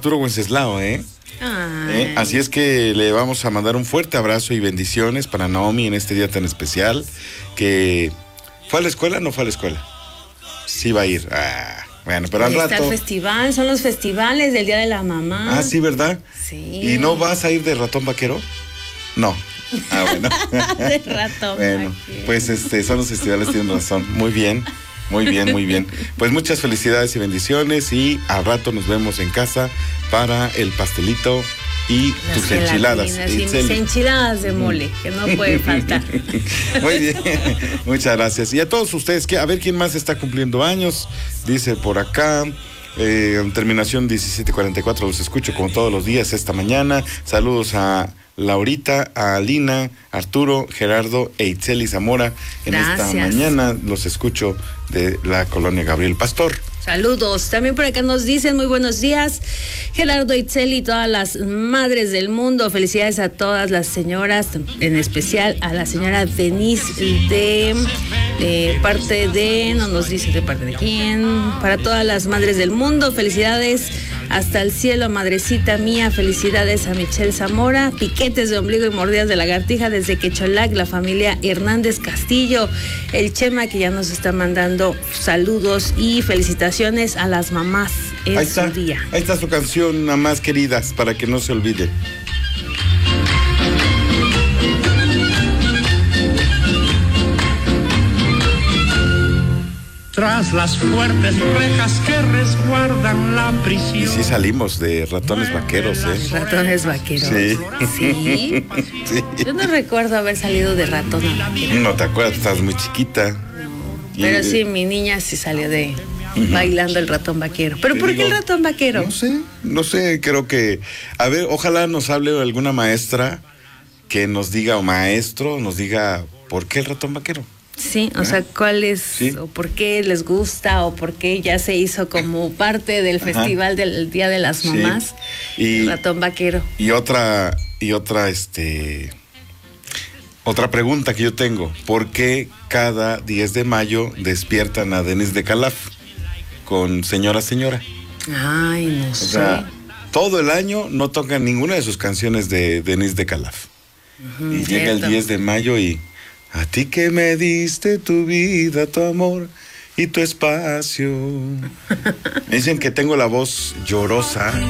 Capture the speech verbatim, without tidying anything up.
Arturo Wenceslao, ¿eh? ¿eh? Así es que le vamos a mandar un fuerte abrazo y bendiciones para Naomi en este día tan especial. Que ¿fue a la escuela o no fue a la escuela? Sí va a ir. Ah, bueno, pero al rato. Está el festival, son los festivales del Día de la Mamá. Ah, sí, ¿verdad? Sí. ¿Y no vas a ir de ratón vaquero? No. Ah, bueno. De ratón bueno, vaquero. pues este, son los festivales, tienen razón. Muy bien. Muy bien, muy bien. Pues muchas felicidades y bendiciones y al rato nos vemos en casa para el pastelito y Las tus enchiladas. Y mis enchiladas de mole, que no puede faltar. Muy bien, muchas gracias. Y a todos ustedes, que a ver quién más está cumpliendo años, dice por acá. Eh, en terminación diecisiete cuarenta y cuatro, los escucho como todos los días esta mañana. Saludos a Laurita, a Alina, Arturo, Gerardo e Itzeli Zamora. En Gracias. Esta mañana los escucho de la colonia Gabriel Pastor. Saludos. También por acá nos dicen muy buenos días, Gerardo, Itzeli y todas las madres del mundo. Felicidades a todas las señoras, en especial a la señora Denise de, de parte de, no nos dice de parte de quién, para todas las madres del mundo. Felicidades hasta el cielo, madrecita mía. Felicidades a Michelle Zamora, piquetes de ombligo y mordidas de lagartija desde Quecholac, la familia Hernández Castillo, el Chema que ya nos está mandando saludos y felicitaciones a las mamás en ahí su está, día. Ahí está su canción, Mamás Queridas, para que no se olvide. Tras las fuertes rejas que resguardan la prisión. Y sí salimos de ratones vaqueros, ¿eh? Ratones vaqueros. Sí. ¿Sí? Sí. Yo no recuerdo haber salido de ratón vaquero. No te acuerdas, estás muy chiquita. No. Pero Y, sí, mi niña sí salió de uh-huh. bailando el ratón vaquero. ¿Pero Te por digo, qué el ratón vaquero? No sé, no sé, creo que... A ver, ojalá nos hable alguna maestra que nos diga, o maestro, nos diga, ¿por qué el ratón vaquero? Sí, o ¿Eh? sea, ¿cuál es, sí. o por qué les gusta, o por qué ya se hizo como parte del Ajá. festival del Día de las Mamás? Sí. Y, el ratón vaquero. Y otra, y otra, este... Otra pregunta que yo tengo, ¿por qué cada diez de mayo despiertan a Denise de Calaf con Señora Señora? Ay, no o sé. Sea, todo el año no tocan ninguna de sus canciones de Denise de Calaf. Uh-huh, y llega cierto. El diez de mayo y... A ti que me diste tu vida, tu amor y tu espacio. Me dicen que tengo la voz llorosa.